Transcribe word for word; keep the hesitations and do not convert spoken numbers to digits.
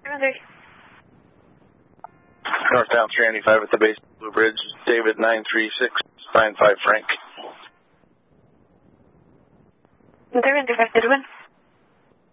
Roger. Northbound three ninety-five at the base of Blue Bridge. David nine three six nine five Frank. David, do you have to do one?